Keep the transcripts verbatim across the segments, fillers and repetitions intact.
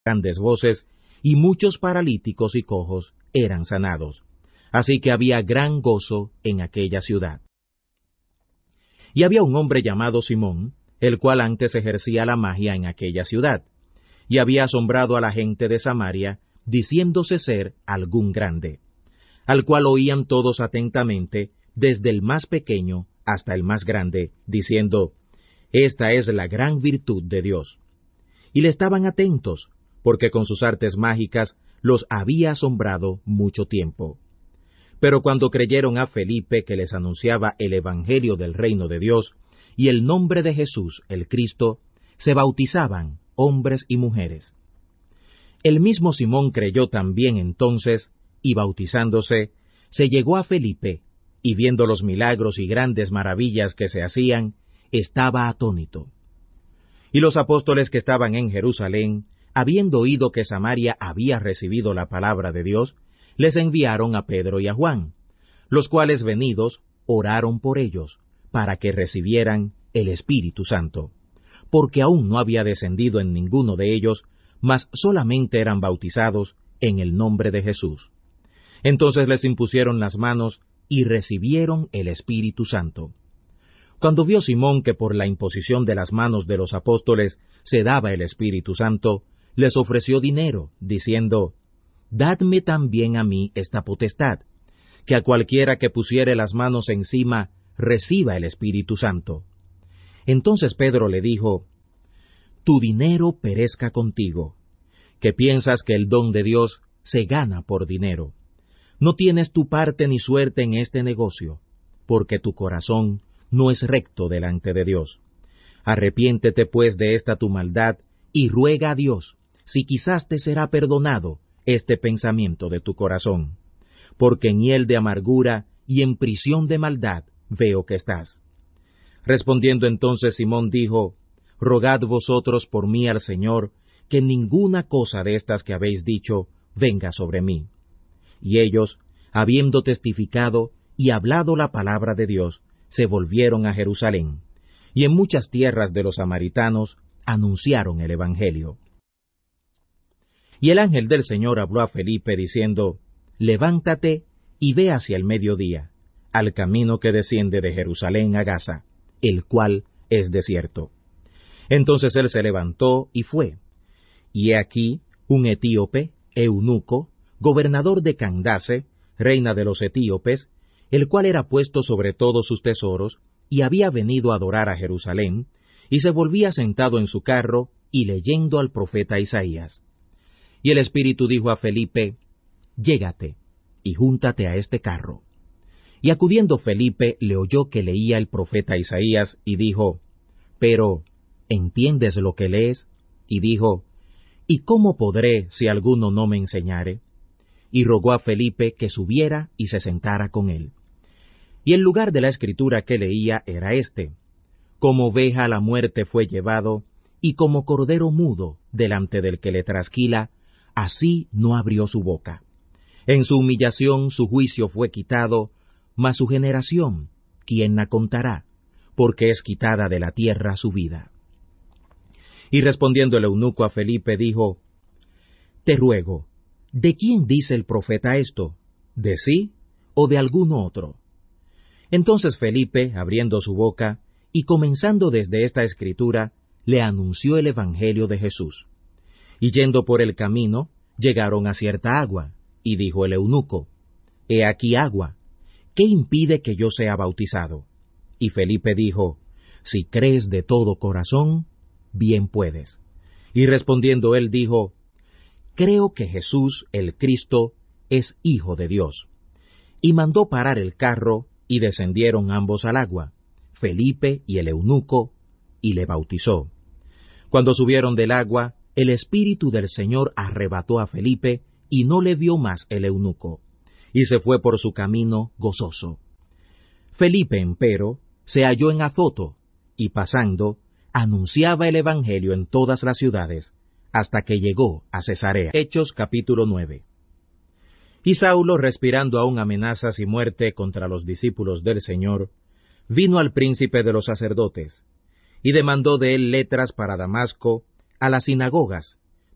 grandes voces, y muchos paralíticos y cojos eran sanados. Así que había gran gozo en aquella ciudad. Y había un hombre llamado Simón, el cual antes ejercía la magia en aquella ciudad, y había asombrado a la gente de Samaria, diciéndose ser algún grande, al cual oían todos atentamente, desde el más pequeño hasta el más grande, diciendo, esta es la gran virtud de Dios. Y le estaban atentos, porque con sus artes mágicas los había asombrado mucho tiempo. Pero cuando creyeron a Felipe que les anunciaba el evangelio del reino de Dios, y el nombre de Jesús, el Cristo, se bautizaban hombres y mujeres. El mismo Simón creyó también entonces, y bautizándose, se llegó a Felipe, y viendo los milagros y grandes maravillas que se hacían, estaba atónito. Y los apóstoles que estaban en Jerusalén, habiendo oído que Samaria había recibido la palabra de Dios, les enviaron a Pedro y a Juan, los cuales venidos oraron por ellos, para que recibieran el Espíritu Santo, porque aún no había descendido en ninguno de ellos, mas solamente eran bautizados en el nombre de Jesús. Entonces les impusieron las manos y recibieron el Espíritu Santo. Cuando vio Simón que por la imposición de las manos de los apóstoles se daba el Espíritu Santo, les ofreció dinero, diciendo, dadme también a mí esta potestad, que a cualquiera que pusiere las manos encima reciba el Espíritu Santo. Entonces Pedro le dijo, tu dinero perezca contigo, que piensas que el don de Dios se gana por dinero. No tienes tu parte ni suerte en este negocio, porque tu corazón no es recto delante de Dios. Arrepiéntete pues de esta tu maldad, y ruega a Dios, si quizás te será perdonado este pensamiento de tu corazón, porque en hiel de amargura y en prisión de maldad veo que estás. Respondiendo entonces Simón dijo, rogad vosotros por mí al Señor, que ninguna cosa de estas que habéis dicho venga sobre mí. Y ellos, habiendo testificado y hablado la palabra de Dios, se volvieron a Jerusalén, y en muchas tierras de los samaritanos anunciaron el Evangelio. Y el ángel del Señor habló a Felipe diciendo, levántate y ve hacia el mediodía, al camino que desciende de Jerusalén a Gaza, el cual es desierto. Entonces él se levantó y fue. Y he aquí un etíope, eunuco, gobernador de Candace, reina de los etíopes, el cual era puesto sobre todos sus tesoros, y había venido a adorar a Jerusalén, y se volvía sentado en su carro, y leyendo al profeta Isaías. Y el Espíritu dijo a Felipe, llégate, y júntate a este carro. Y acudiendo Felipe le oyó que leía el profeta Isaías, y dijo, pero, ¿entiendes lo que lees? Y dijo, ¿y cómo podré si alguno no me enseñare? Y rogó a Felipe que subiera y se sentara con él. Y el lugar de la escritura que leía era este: como oveja a la muerte fue llevado, y como cordero mudo delante del que le trasquila, así no abrió su boca. En su humillación su juicio fue quitado, mas su generación, ¿quién la contará? Porque es quitada de la tierra su vida. Y respondiendo el eunuco a Felipe dijo, te ruego, ¿de quién dice el profeta esto? ¿De sí o de algún otro? Entonces Felipe, abriendo su boca, y comenzando desde esta escritura, le anunció el evangelio de Jesús. Y yendo por el camino, llegaron a cierta agua, y dijo el eunuco, he aquí agua, ¿qué impide que yo sea bautizado? Y Felipe dijo, si crees de todo corazón, bien puedes. Y respondiendo él dijo, creo que Jesús, el Cristo, es Hijo de Dios. Y mandó parar el carro, y descendieron ambos al agua, Felipe y el eunuco, y le bautizó. Cuando subieron del agua, el Espíritu del Señor arrebató a Felipe, y no le vio más el eunuco, y se fue por su camino gozoso. Felipe, empero, se halló en Azoto, y pasando, anunciaba el Evangelio en todas las ciudades, hasta que llegó a Cesarea. Hechos capítulo nueve. Y Saulo, respirando aún amenazas y muerte contra los discípulos del Señor, vino al príncipe de los sacerdotes, y demandó de él letras para Damasco, a las sinagogas,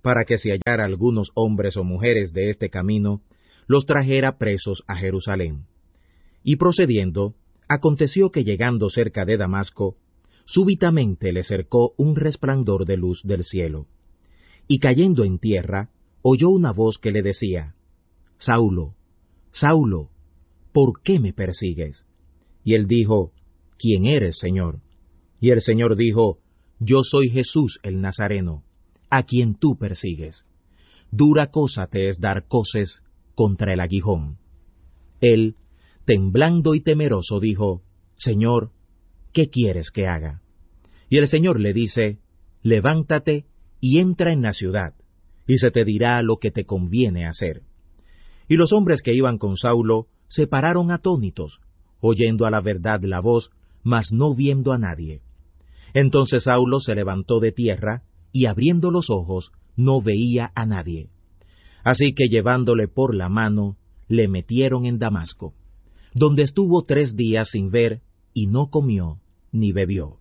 para que si hallara algunos hombres o mujeres de este camino, los trajera presos a Jerusalén. Y procediendo, aconteció que llegando cerca de Damasco, súbitamente le cercó un resplandor de luz del cielo. Y cayendo en tierra, oyó una voz que le decía, Saulo, Saulo, ¿por qué me persigues? Y él dijo, ¿quién eres, Señor? Y el Señor dijo, Yo soy Jesús el Nazareno, a quien tú persigues. Dura cosa te es dar coces contra el aguijón. Él, temblando y temeroso, dijo, Señor, ¿qué quieres que haga? Y el Señor le dice, Levántate y entra en la ciudad, y se te dirá lo que te conviene hacer. Y los hombres que iban con Saulo se pararon atónitos, oyendo a la verdad la voz, mas no viendo a nadie. Entonces Saulo se levantó de tierra, y abriendo los ojos, no veía a nadie. Así que llevándole por la mano, le metieron en Damasco, donde estuvo tres días sin ver, y no comió ni bebió.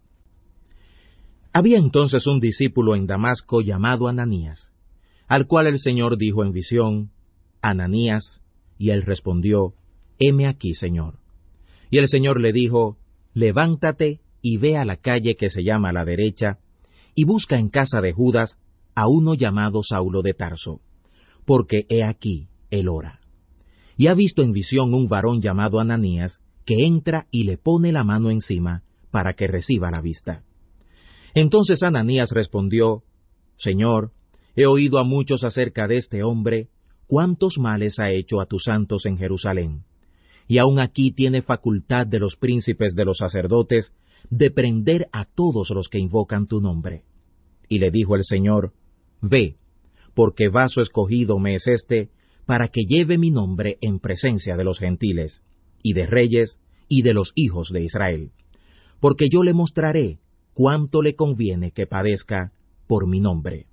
Había entonces un discípulo en Damasco llamado Ananías, al cual el Señor dijo en visión, Ananías, y él respondió, Heme aquí, Señor. Y el Señor le dijo, Levántate y ve a la calle que se llama a la derecha, y busca en casa de Judas a uno llamado Saulo de Tarso, porque he aquí él ora. Y ha visto en visión un varón llamado Ananías, que entra y le pone la mano encima, para que reciba la vista. Entonces Ananías respondió, Señor, he oído a muchos acerca de este hombre, cuántos males ha hecho a tus santos en Jerusalén. Y aun aquí tiene facultad de los príncipes de los sacerdotes de prender a todos los que invocan tu nombre. Y le dijo el Señor, Ve, porque vaso escogido me es este, para que lleve mi nombre en presencia de los gentiles, y de reyes, y de los hijos de Israel. Porque yo le mostraré cuánto le conviene que padezca por mi nombre.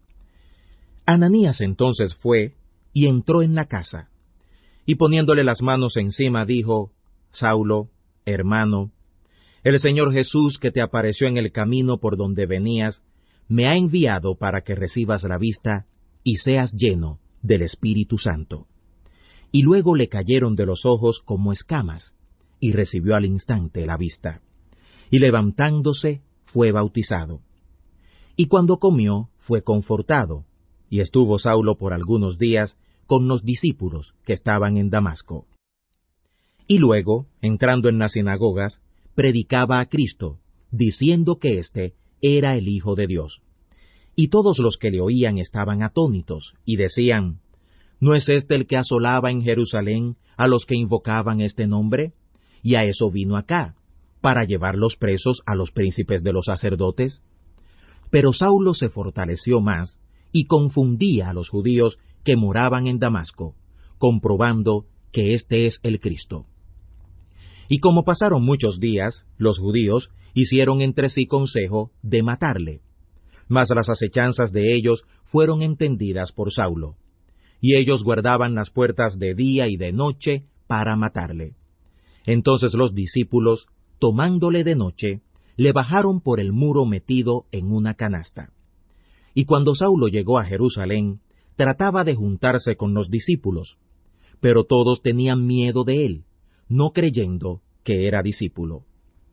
Ananías entonces fue, y entró en la casa, y poniéndole las manos encima dijo, Saulo, hermano, el Señor Jesús que te apareció en el camino por donde venías, me ha enviado para que recibas la vista y seas lleno del Espíritu Santo. Y luego le cayeron de los ojos como escamas, y recibió al instante la vista. Y levantándose, fue bautizado. Y cuando comió, fue confortado, y estuvo Saulo por algunos días con los discípulos que estaban en Damasco. Y luego, entrando en las sinagogas, predicaba a Cristo, diciendo que éste era el Hijo de Dios. Y todos los que le oían estaban atónitos, y decían, ¿no es este el que asolaba en Jerusalén a los que invocaban este nombre? Y a eso vino acá, para llevarlos presos a los príncipes de los sacerdotes. Pero Saulo se fortaleció más, y confundía a los judíos que moraban en Damasco, comprobando que éste es el Cristo. Y como pasaron muchos días, los judíos hicieron entre sí consejo de matarle. Mas las acechanzas de ellos fueron entendidas por Saulo, y ellos guardaban las puertas de día y de noche para matarle. Entonces los discípulos, tomándole de noche, le bajaron por el muro metido en una canasta. Y cuando Saulo llegó a Jerusalén, trataba de juntarse con los discípulos, pero todos tenían miedo de él, no creyendo que era discípulo.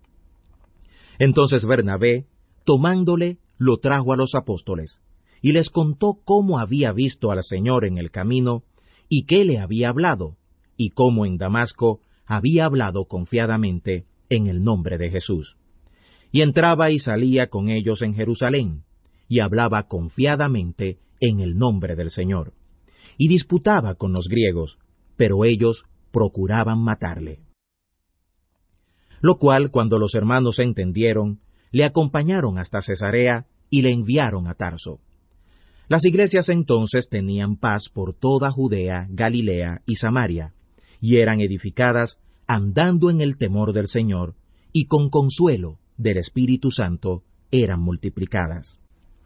Entonces Bernabé, tomándole, lo trajo a los apóstoles, y les contó cómo había visto al Señor en el camino, y qué le había hablado, y cómo en Damasco había hablado confiadamente en el nombre de Jesús. Y entraba y salía con ellos en Jerusalén, y hablaba confiadamente en el nombre del Señor, y disputaba con los griegos, pero ellos procuraban matarle. Lo cual, cuando los hermanos entendieron, le acompañaron hasta Cesarea y le enviaron a Tarso. Las iglesias entonces tenían paz por toda Judea, Galilea y Samaria, y eran edificadas andando en el temor del Señor, y con consuelo del Espíritu Santo eran multiplicadas.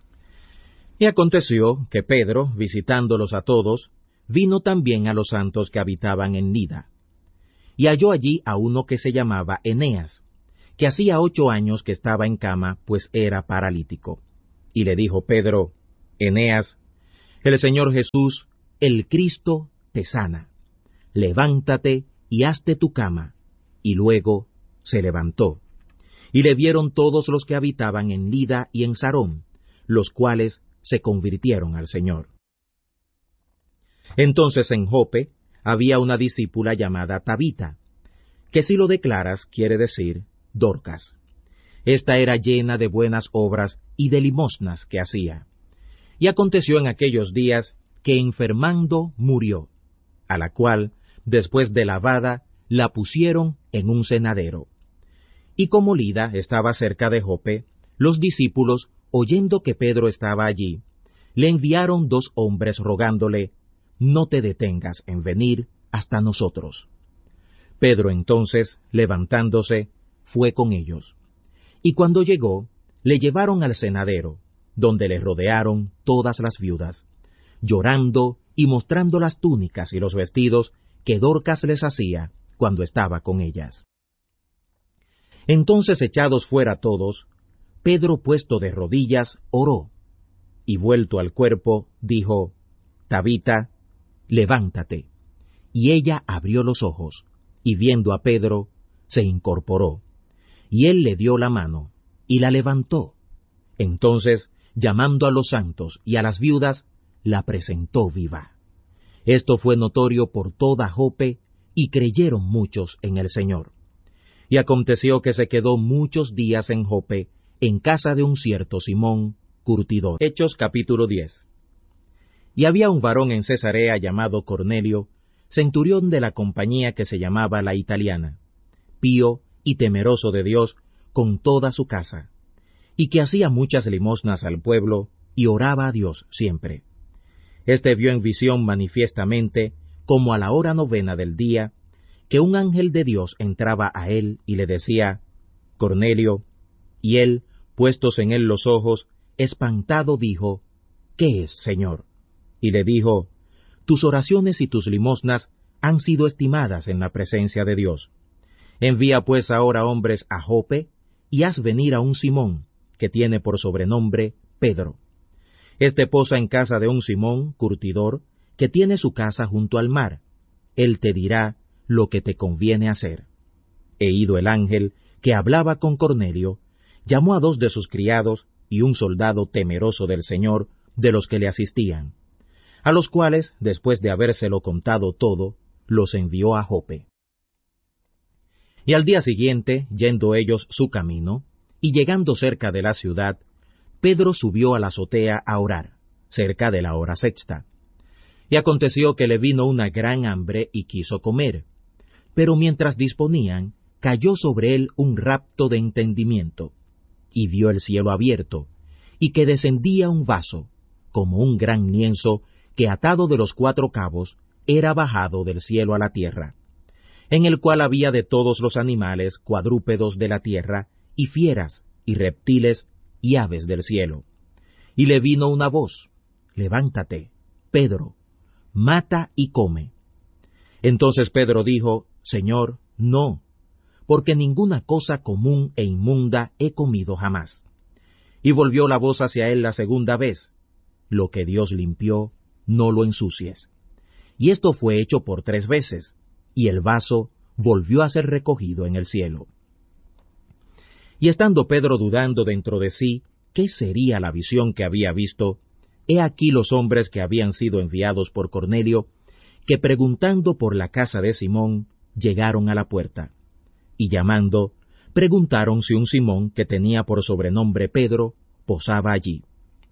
Y aconteció que Pedro, visitándolos a todos, vino también a los santos que habitaban en Lida, y halló allí a uno que se llamaba Eneas, que hacía ocho años que estaba en cama, pues era paralítico. Y le dijo Pedro, Eneas, El Señor Jesús, el Cristo, te sana. Levántate y hazte tu cama. Y luego se levantó. Y le vieron todos los que habitaban en Lida y en Sarón, los cuales se convirtieron al Señor. Entonces en Jope había una discípula llamada Tabita, que si lo declaras quiere decir Dorcas. Esta era llena de buenas obras y de limosnas que hacía. Y aconteció en aquellos días que enfermando murió, a la cual, después de lavada, la pusieron en un cenadero. Y como Lida estaba cerca de Jope, los discípulos, oyendo que Pedro estaba allí, le enviaron dos hombres rogándole, no te detengas en venir hasta nosotros. Pedro entonces, levantándose, fue con ellos. Y cuando llegó, le llevaron al cenadero, donde le rodearon todas las viudas, llorando y mostrando las túnicas y los vestidos que Dorcas les hacía cuando estaba con ellas. Entonces, echados fuera todos, Pedro, puesto de rodillas, oró, y vuelto al cuerpo, dijo, Tabita, levántate. Y ella abrió los ojos, y viendo a Pedro, se incorporó. Y él le dio la mano, y la levantó. Entonces, llamando a los santos y a las viudas, la presentó viva. Esto fue notorio por toda Jope, y creyeron muchos en el Señor. Y aconteció que se quedó muchos días en Jope, en casa de un cierto Simón, curtidor. Hechos capítulo diez. Y había un varón en Cesarea llamado Cornelio, centurión de la compañía que se llamaba la Italiana, pío y temeroso de Dios con toda su casa, y que hacía muchas limosnas al pueblo, y oraba a Dios siempre. Este vio en visión manifiestamente, como a la hora novena del día, que un ángel de Dios entraba a él y le decía, Cornelio, y él, puestos en él los ojos, espantado dijo, ¿qué es, Señor? Y le dijo, tus oraciones y tus limosnas han sido estimadas en la presencia de Dios. Envía pues ahora hombres a Jope, y haz venir a un Simón, que tiene por sobrenombre Pedro. Este posa en casa de un Simón, curtidor, que tiene su casa junto al mar. Él te dirá lo que te conviene hacer. E ido el ángel, que hablaba con Cornelio, llamó a dos de sus criados y un soldado temeroso del Señor, de los que le asistían, a los cuales, después de habérselo contado todo, los envió a Jope. Y al día siguiente, yendo ellos su camino, y llegando cerca de la ciudad, Pedro subió a la azotea a orar, cerca de la hora sexta. Y aconteció que le vino una gran hambre y quiso comer, pero mientras disponían, cayó sobre él un rapto de entendimiento, y vio el cielo abierto, y que descendía un vaso, como un gran lienzo, que atado de los cuatro cabos, era bajado del cielo a la tierra, en el cual había de todos los animales cuadrúpedos de la tierra, y fieras, y reptiles, y aves del cielo. Y le vino una voz, levántate, Pedro, mata y come. Entonces Pedro dijo, Señor, no, porque ninguna cosa común e inmunda he comido jamás. Y volvió la voz hacia él la segunda vez, lo que Dios limpió, no lo ensucies. Y esto fue hecho por tres veces, y el vaso volvió a ser recogido en el cielo. Y estando Pedro dudando dentro de sí qué sería la visión que había visto, he aquí los hombres que habían sido enviados por Cornelio, que preguntando por la casa de Simón, llegaron a la puerta, y llamando, preguntaron si un Simón que tenía por sobrenombre Pedro, posaba allí.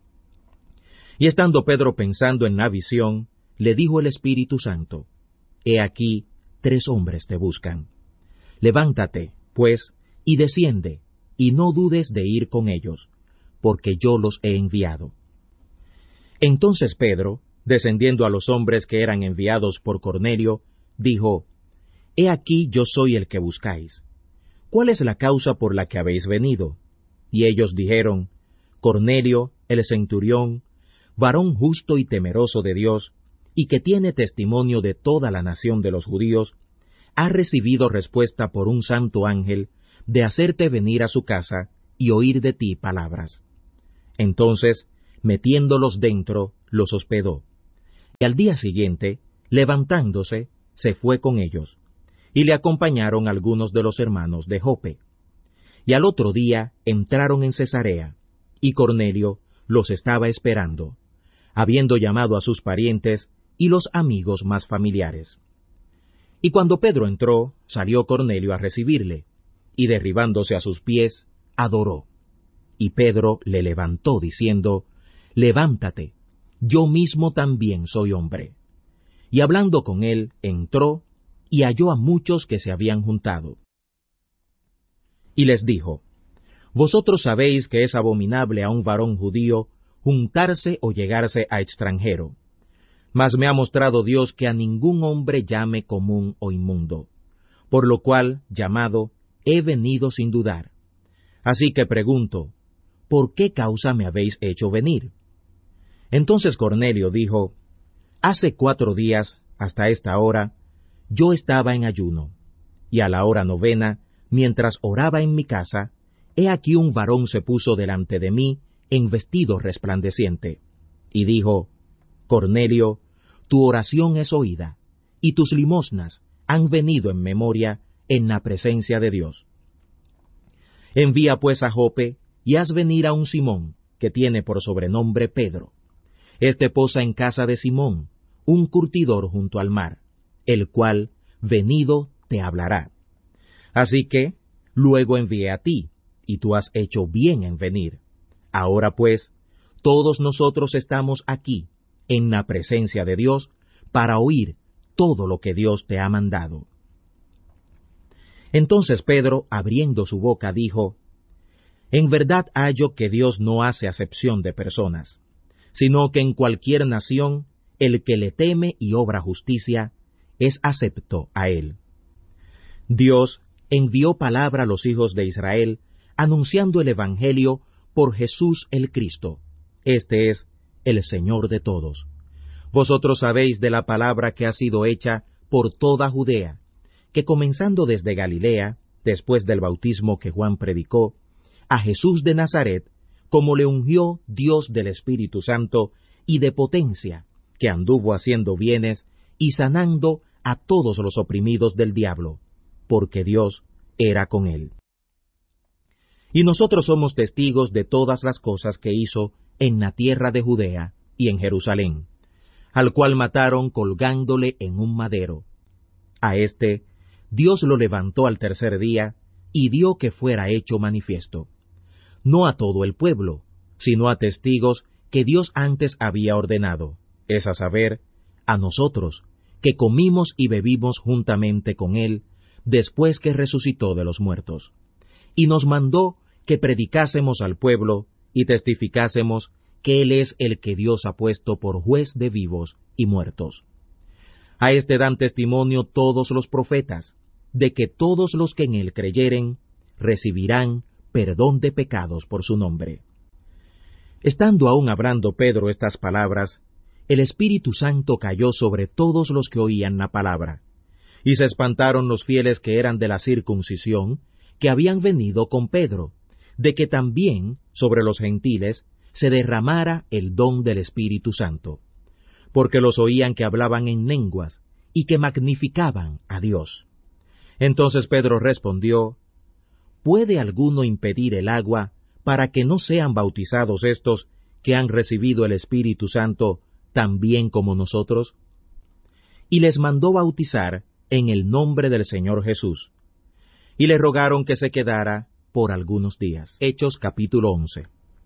Y estando Pedro pensando en la visión, le dijo el Espíritu Santo, He aquí, tres hombres te buscan. Levántate, pues, y desciende, y no dudes de ir con ellos, porque yo los he enviado. Entonces Pedro, descendiendo a los hombres que eran enviados por Cornelio, dijo, He aquí yo soy el que buscáis. ¿Cuál es la causa por la que habéis venido? Y ellos dijeron, Cornelio, el centurión, varón justo y temeroso de Dios, y que tiene testimonio de toda la nación de los judíos, ha recibido respuesta por un santo ángel de hacerte venir a su casa y oír de ti palabras. Entonces metiéndolos dentro, los hospedó. Y al día siguiente, levantándose, se fue con ellos, y le acompañaron algunos de los hermanos de Jope. Y al otro día entraron en Cesarea, y Cornelio los estaba esperando, habiendo llamado a sus parientes y los amigos más familiares. Y cuando Pedro entró, salió Cornelio a recibirle, y derribándose a sus pies, adoró. Y Pedro le levantó, diciendo, «Levántate, yo mismo también soy hombre». Y hablando con él, entró, y halló a muchos que se habían juntado. Y les dijo, «Vosotros sabéis que es abominable a un varón judío juntarse o llegarse a extranjero. Mas me ha mostrado Dios que a ningún hombre llame común o inmundo, por lo cual, llamado, he venido sin dudar. Así que pregunto, ¿por qué causa me habéis hecho venir?» Entonces Cornelio dijo, «Hace cuatro días, hasta esta hora, yo estaba en ayuno, y a la hora novena, mientras oraba en mi casa, he aquí un varón se puso delante de mí en vestido resplandeciente, y dijo, Cornelio, tu oración es oída, y tus limosnas han venido en memoria en la presencia de Dios. Envía pues a Jope, y haz venir a un Simón, que tiene por sobrenombre Pedro. Este posa en casa de Simón, un curtidor junto al mar, el cual, venido, te hablará. Así que, luego envié a ti, y tú has hecho bien en venir. Ahora pues, todos nosotros estamos aquí, en la presencia de Dios, para oír todo lo que Dios te ha mandado». Entonces Pedro, abriendo su boca, dijo, «En verdad hallo que Dios no hace acepción de personas, sino que en cualquier nación el que le teme y obra justicia es acepto a él. Dios envió palabra a los hijos de Israel, anunciando el Evangelio por Jesús el Cristo. Este es el Señor de todos. Vosotros sabéis de la palabra que ha sido hecha por toda Judea, que comenzando desde Galilea, después del bautismo que Juan predicó, a Jesús de Nazaret, como le ungió Dios del Espíritu Santo y de potencia, que anduvo haciendo bienes y sanando a todos los oprimidos del diablo, porque Dios era con él. Y nosotros somos testigos de todas las cosas que hizo en la tierra de Judea y en Jerusalén, al cual mataron colgándole en un madero. A éste Dios lo levantó al tercer día y dio que fuera hecho manifiesto, no a todo el pueblo, sino a testigos que Dios antes había ordenado, es a saber, a nosotros, que comimos y bebimos juntamente con él, después que resucitó de los muertos. Y nos mandó que predicásemos al pueblo y testificásemos que él es el que Dios ha puesto por juez de vivos y muertos. A este dan testimonio todos los profetas, de que todos los que en él creyeren recibirán perdón de pecados por su nombre. Estando aún hablando Pedro estas palabras, el Espíritu Santo cayó sobre todos los que oían la palabra, y se espantaron los fieles que eran de la circuncisión, que habían venido con Pedro, de que también sobre los gentiles se derramara el don del Espíritu Santo, porque los oían que hablaban en lenguas, y que magnificaban a Dios. Entonces Pedro respondió, ¿puede alguno impedir el agua para que no sean bautizados estos que han recibido el Espíritu Santo también como nosotros? Y les mandó bautizar en el nombre del Señor Jesús, y le rogaron que se quedara por algunos días. Hechos capítulo once.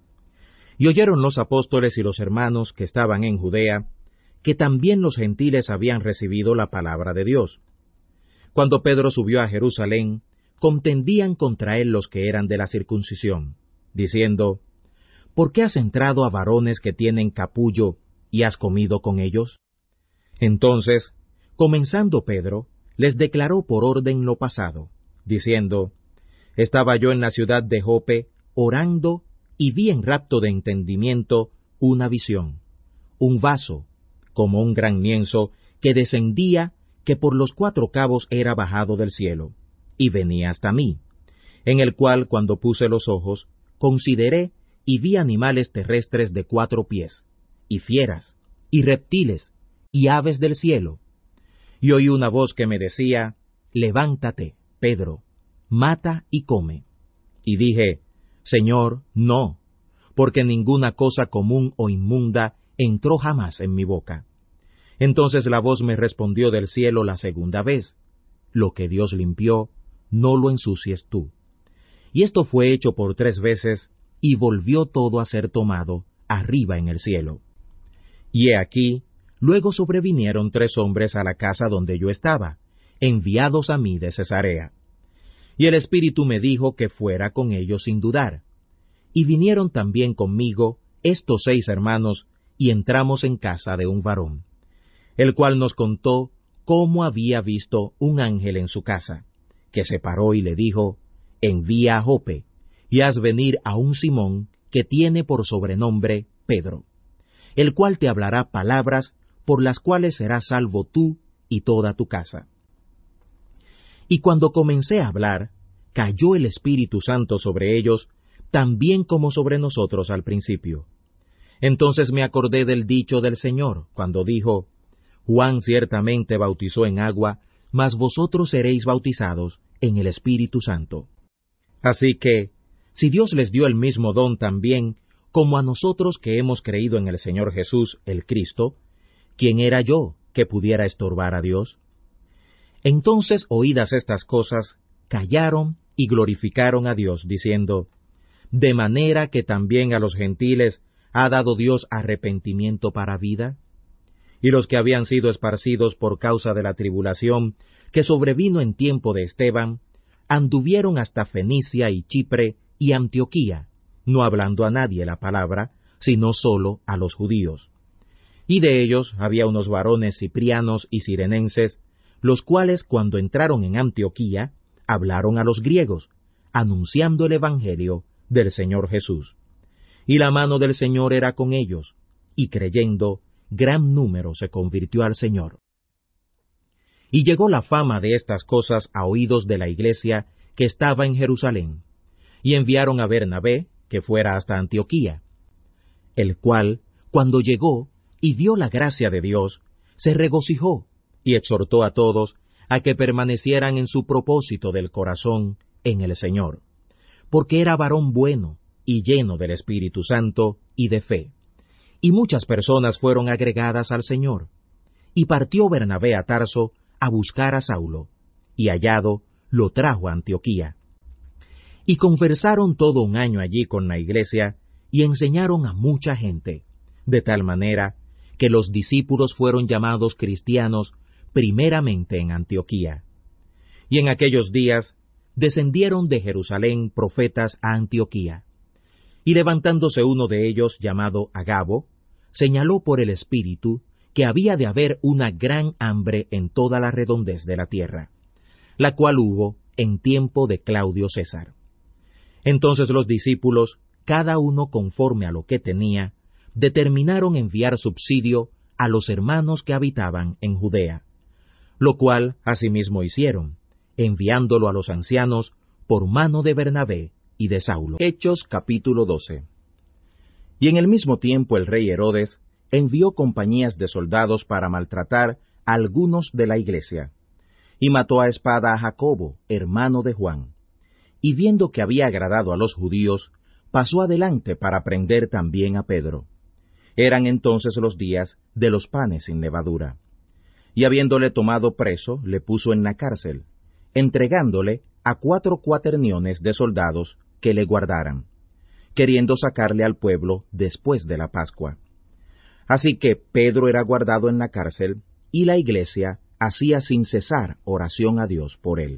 Y oyeron los apóstoles y los hermanos que estaban en Judea, que también los gentiles habían recibido la palabra de Dios. Cuando Pedro subió a Jerusalén, contendían contra él los que eran de la circuncisión, diciendo, ¿por qué has entrado a varones que tienen capullo y has comido con ellos? Entonces, comenzando Pedro, les declaró por orden lo pasado, diciendo, estaba yo en la ciudad de Jope, orando, y vi en rapto de entendimiento una visión, un vaso, como un gran lienzo, que descendía, que por los cuatro cabos era bajado del cielo, y venía hasta mí, en el cual, cuando puse los ojos, consideré y vi animales terrestres de cuatro pies, y fieras, y reptiles, y aves del cielo. Y oí una voz que me decía, levántate, Pedro, mata y come. Y dije, Señor, no, porque ninguna cosa común o inmunda entró jamás en mi boca. Entonces la voz me respondió del cielo la segunda vez, lo que Dios limpió, no lo ensucies tú. Y esto fue hecho por tres veces, y volvió todo a ser tomado arriba en el cielo. Y he aquí, luego sobrevinieron tres hombres a la casa donde yo estaba, enviados a mí de Cesarea. Y el Espíritu me dijo que fuera con ellos sin dudar. Y vinieron también conmigo estos seis hermanos, y entramos en casa de un varón, el cual nos contó cómo había visto un ángel en su casa, que se paró y le dijo, envía a Jope, y haz venir a un Simón que tiene por sobrenombre Pedro, el cual te hablará palabras por las cuales serás salvo tú y toda tu casa. Y cuando comencé a hablar, cayó el Espíritu Santo sobre ellos, también como sobre nosotros al principio. Entonces me acordé del dicho del Señor, cuando dijo, Juan ciertamente bautizó en agua, mas vosotros seréis bautizados en el Espíritu Santo. Así que, si Dios les dio el mismo don también, como a nosotros que hemos creído en el Señor Jesús, el Cristo, ¿quién era yo que pudiera estorbar a Dios? Entonces, oídas estas cosas, callaron y glorificaron a Dios, diciendo, de manera que también a los gentiles ha dado Dios arrepentimiento para vida. Y los que habían sido esparcidos por causa de la tribulación que sobrevino en tiempo de Esteban, anduvieron hasta Fenicia y Chipre y Antioquía, no hablando a nadie la palabra, sino sólo a los judíos. Y de ellos había unos varones ciprianos y cirenenses, los cuales cuando entraron en Antioquía, hablaron a los griegos, anunciando el evangelio del Señor Jesús. Y la mano del Señor era con ellos, y creyendo, gran número se convirtió al Señor. Y llegó la fama de estas cosas a oídos de la iglesia que estaba en Jerusalén, y enviaron a Bernabé, que fuera hasta Antioquía, el cual, cuando llegó y vio la gracia de Dios, se regocijó, y exhortó a todos a que permanecieran en su propósito del corazón en el Señor, porque era varón bueno, y lleno del Espíritu Santo y de fe. Y muchas personas fueron agregadas al Señor. Y partió Bernabé a Tarso a buscar a Saulo, y hallado, lo trajo a Antioquía. Y conversaron todo un año allí con la iglesia, y enseñaron a mucha gente, de tal manera que los discípulos fueron llamados cristianos primeramente en Antioquía. Y en aquellos días descendieron de Jerusalén profetas a Antioquía. Y levantándose uno de ellos, llamado Agabo, señaló por el Espíritu que había de haber una gran hambre en toda la redondez de la tierra, la cual hubo en tiempo de Claudio César. Entonces los discípulos, cada uno conforme a lo que tenía, determinaron enviar subsidio a los hermanos que habitaban en Judea, lo cual asimismo hicieron, enviándolo a los ancianos por mano de Bernabé y de Saulo. Hechos capítulo doce. Y en el mismo tiempo el rey Herodes envió compañías de soldados para maltratar a algunos de la iglesia, y mató a espada a Jacobo, hermano de Juan. Y viendo que había agradado a los judíos, pasó adelante para prender también a Pedro. Eran entonces los días de los panes sin levadura. Y habiéndole tomado preso, le puso en la cárcel, entregándole a cuatro cuaterniones de soldados que le guardaran, queriendo sacarle al pueblo después de la Pascua. Así que Pedro era guardado en la cárcel, y la iglesia hacía sin cesar oración a Dios por él.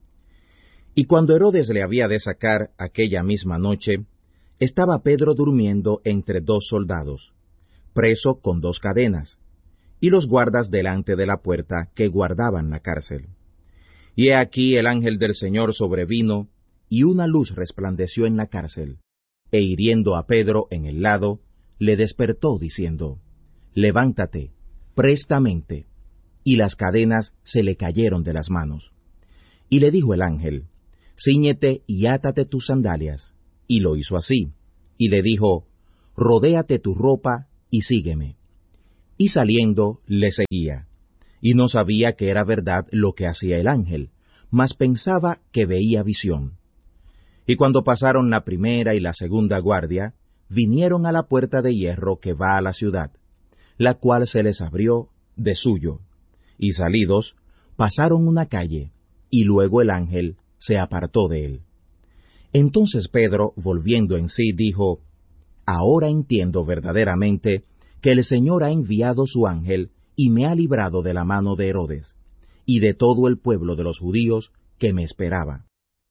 Y cuando Herodes le había de sacar aquella misma noche, estaba Pedro durmiendo entre dos soldados, preso con dos cadenas, y los guardas delante de la puerta que guardaban la cárcel. Y he aquí el ángel del Señor sobrevino, y una luz resplandeció en la cárcel, e hiriendo a Pedro en el lado, le despertó diciendo, levántate, prestamente, y las cadenas se le cayeron de las manos. Y le dijo el ángel, cíñete y átate tus sandalias, y lo hizo así, y le dijo, «Rodéate tu ropa y sígueme». Y saliendo le seguía, y no sabía que era verdad lo que hacía el ángel, mas pensaba que veía visión. Y cuando pasaron la primera y la segunda guardia, vinieron a la puerta de hierro que va a la ciudad, la cual se les abrió de suyo, y salidos, pasaron una calle, y luego el ángel se apartó de él. Entonces Pedro, volviendo en sí, dijo, «Ahora entiendo verdaderamente que el Señor ha enviado su ángel y me ha librado de la mano de Herodes, y de todo el pueblo de los judíos que me esperaba».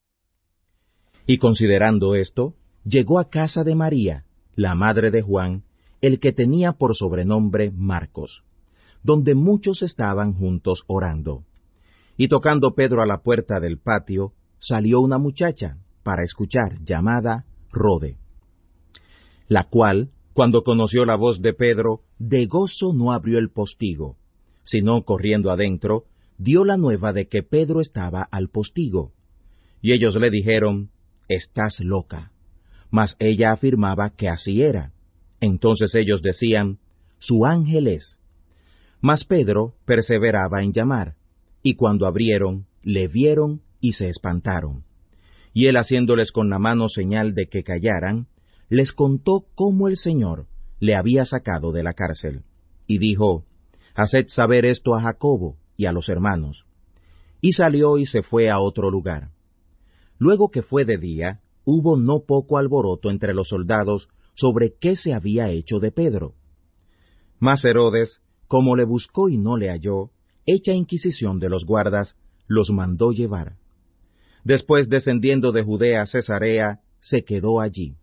Y considerando esto, llegó a casa de María, la madre de Juan, el que tenía por sobrenombre Marcos, donde muchos estaban juntos orando. Y tocando Pedro a la puerta del patio, salió una muchacha para escuchar, llamada Rode, la cual, cuando conoció la voz de Pedro, de gozo no abrió el postigo, sino corriendo adentro, dio la nueva de que Pedro estaba al postigo. Y ellos le dijeron, «Estás loca». Mas ella afirmaba que así era. Entonces ellos decían, «Su ángel es». Mas Pedro perseveraba en llamar, y cuando abrieron, le vieron y se espantaron. Y él, haciéndoles con la mano señal de que callaran, les contó cómo el Señor le había sacado de la cárcel, y dijo, «Haced saber esto a Jacobo y a los hermanos». Y salió y se fue a otro lugar. Luego que fue de día, hubo no poco alboroto entre los soldados sobre qué se había hecho de Pedro. Mas Herodes, como le buscó y no le halló, hecha inquisición de los guardas, los mandó llevar. Después, descendiendo de Judea a Cesarea, se quedó allí.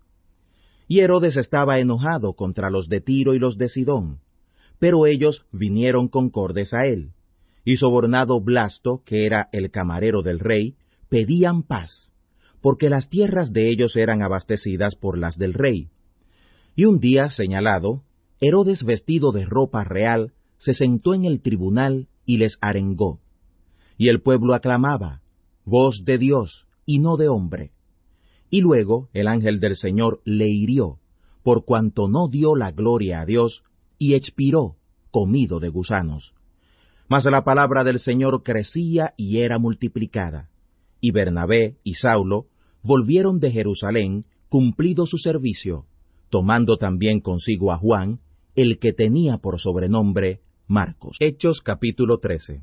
Y Herodes estaba enojado contra los de Tiro y los de Sidón, pero ellos vinieron concordes a él, y sobornado Blasto, que era el camarero del rey, pedían paz, porque las tierras de ellos eran abastecidas por las del rey. Y un día señalado, Herodes, vestido de ropa real, se sentó en el tribunal y les arengó. Y el pueblo aclamaba, «Voz de Dios, y no de hombre». Y luego el ángel del Señor le hirió, por cuanto no dio la gloria a Dios, y expiró, comido de gusanos. Mas la palabra del Señor crecía y era multiplicada. Y Bernabé y Saulo volvieron de Jerusalén, cumplido su servicio, tomando también consigo a Juan, el que tenía por sobrenombre Marcos. Hechos capítulo trece.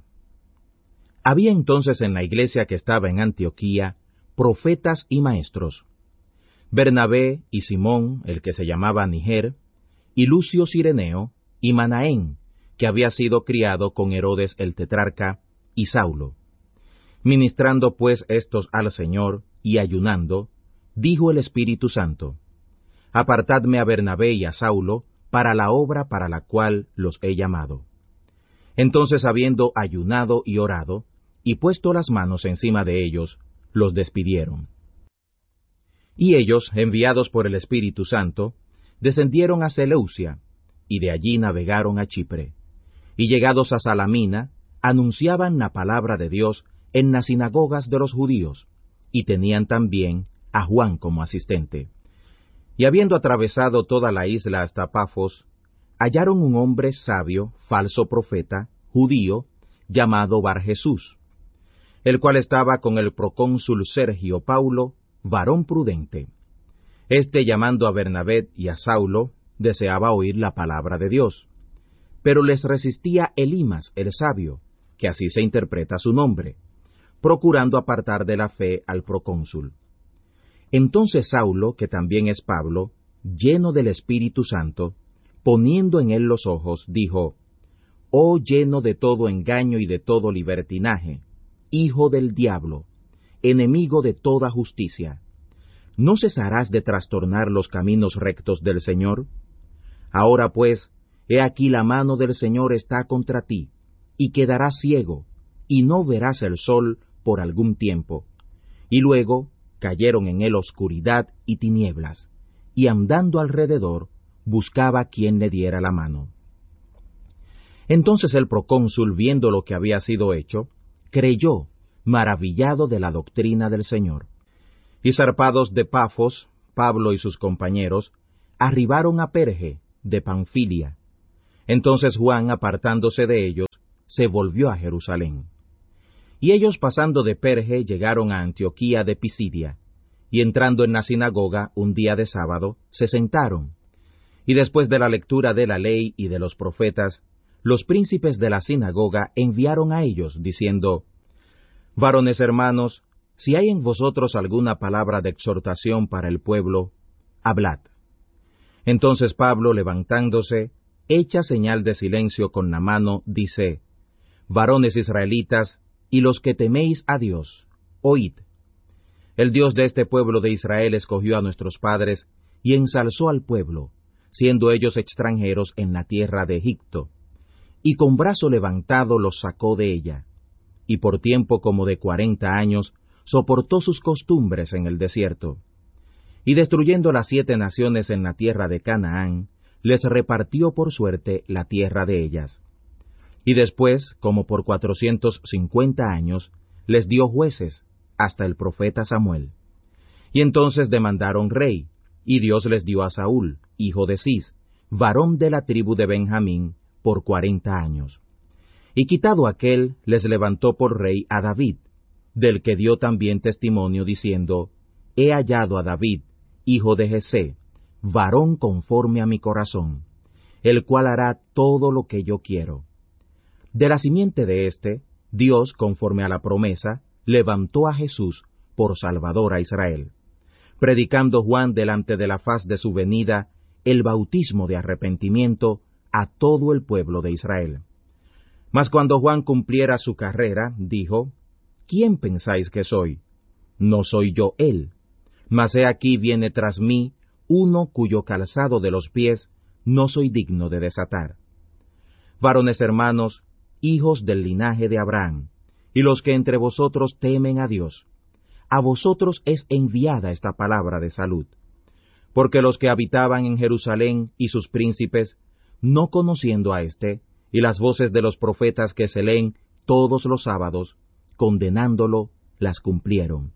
Había entonces en la iglesia que estaba en Antioquía profetas y maestros, Bernabé y Simón, el que se llamaba Niger, y Lucio Cireneo, y Manaén, que había sido criado con Herodes el tetrarca, y Saulo. Ministrando pues estos al Señor, y ayunando, dijo el Espíritu Santo, «Apartadme a Bernabé y a Saulo para la obra para la cual los he llamado». Entonces, habiendo ayunado y orado, y puesto las manos encima de ellos, los despidieron. Y ellos, enviados por el Espíritu Santo, descendieron a Seleucia, y de allí navegaron a Chipre. Y llegados a Salamina, anunciaban la palabra de Dios en las sinagogas de los judíos, y tenían también a Juan como asistente. Y habiendo atravesado toda la isla hasta Pafos, hallaron un hombre sabio, falso profeta, judío, llamado Bar-Jesús, el cual estaba con el procónsul Sergio Paulo, varón prudente. Este, llamando a Bernabé y a Saulo, deseaba oír la palabra de Dios, pero les resistía Elimas el sabio, que así se interpreta su nombre, procurando apartar de la fe al procónsul. Entonces Saulo, que también es Pablo, lleno del Espíritu Santo, poniendo en él los ojos, dijo, «Oh lleno de todo engaño y de todo libertinaje, hijo del diablo, enemigo de toda justicia, ¿no cesarás de trastornar los caminos rectos del Señor? Ahora pues, he aquí la mano del Señor está contra ti, y quedarás ciego, y no verás el sol por algún tiempo». Y luego cayeron en él oscuridad y tinieblas, y andando alrededor, buscaba quien le diera la mano. Entonces el procónsul, viendo lo que había sido hecho, creyó, maravillado de la doctrina del Señor. Y zarpados de Pafos, Pablo y sus compañeros arribaron a Perge de Panfilia. Entonces Juan, apartándose de ellos, se volvió a Jerusalén. Y ellos, pasando de Perge, llegaron a Antioquía de Pisidia, y entrando en la sinagoga un día de sábado, se sentaron. Y después de la lectura de la ley y de los profetas, los príncipes de la sinagoga enviaron a ellos, diciendo: Varones hermanos, si hay en vosotros alguna palabra de exhortación para el pueblo, hablad. Entonces Pablo, levantándose, hecha señal de silencio con la mano, dice: Varones israelitas, y los que teméis a Dios, oíd. El Dios de este pueblo de Israel escogió a nuestros padres y ensalzó al pueblo, siendo ellos extranjeros en la tierra de Egipto, y con brazo levantado los sacó de ella, y por tiempo como de cuarenta años soportó sus costumbres en el desierto. Y destruyendo las siete naciones en la tierra de Canaán, les repartió por suerte la tierra de ellas. Y después, como por cuatrocientos cincuenta años, les dio jueces, hasta el profeta Samuel. Y entonces demandaron rey, y Dios les dio a Saúl, hijo de Cis, varón de la tribu de Benjamín, por cuarenta años. Y quitado aquel, les levantó por rey a David, del que dio también testimonio, diciendo: He hallado a David, hijo de Jesé, varón conforme a mi corazón, el cual hará todo lo que yo quiero. De la simiente de éste, Dios, conforme a la promesa, levantó a Jesús por Salvador a Israel, predicando Juan delante de la faz de su venida el bautismo de arrepentimiento a todo el pueblo de Israel. Mas cuando Juan cumpliera su carrera, dijo: ¿Quién pensáis que soy? No soy yo él, mas he aquí viene tras mí uno cuyo calzado de los pies no soy digno de desatar. Varones hermanos, hijos del linaje de Abraham, y los que entre vosotros temen a Dios, a vosotros es enviada esta palabra de salud. Porque los que habitaban en Jerusalén y sus príncipes, no conociendo a éste, y las voces de los profetas que se leen todos los sábados, condenándolo, las cumplieron.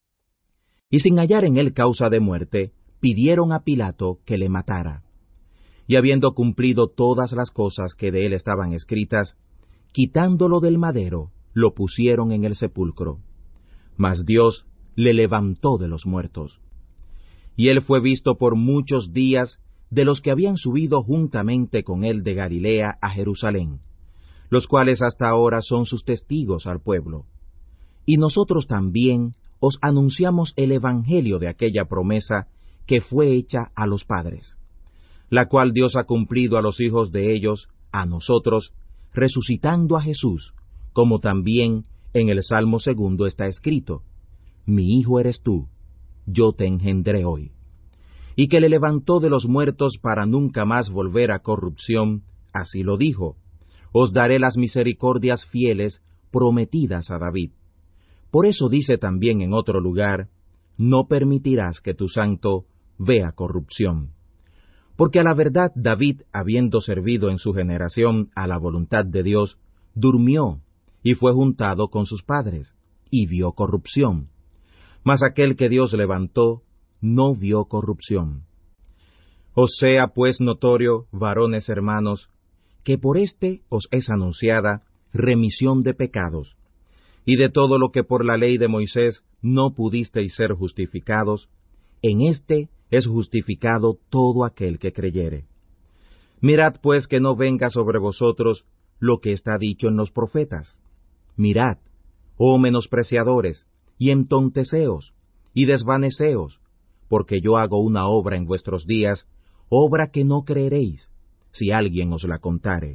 Y sin hallar en él causa de muerte, pidieron a Pilato que le matara. Y habiendo cumplido todas las cosas que de él estaban escritas, quitándolo del madero, lo pusieron en el sepulcro. Mas Dios le levantó de los muertos. Y él fue visto por muchos días de los que habían subido juntamente con él de Galilea a Jerusalén, los cuales hasta ahora son sus testigos al pueblo. Y nosotros también os anunciamos el evangelio de aquella promesa que fue hecha a los padres, la cual Dios ha cumplido a los hijos de ellos, a nosotros, resucitando a Jesús, como también en el Salmo segundo está escrito: Mi hijo eres tú, yo te engendré hoy. Y que le levantó de los muertos para nunca más volver a corrupción, así lo dijo: Os daré las misericordias fieles prometidas a David. Por eso dice también en otro lugar: No permitirás que tu santo vea corrupción. Porque a la verdad David, habiendo servido en su generación a la voluntad de Dios, durmió, y fue juntado con sus padres, y vio corrupción. Mas aquel que Dios levantó, no vio corrupción. Os sea pues notorio, varones hermanos, que por éste os es anunciada remisión de pecados, y de todo lo que por la ley de Moisés no pudisteis ser justificados, en éste es justificado todo aquel que creyere. Mirad pues que no venga sobre vosotros lo que está dicho en los profetas. Mirad, oh menospreciadores, y entonteceos, y desvaneceos, porque yo hago una obra en vuestros días, obra que no creeréis, si alguien os la contare.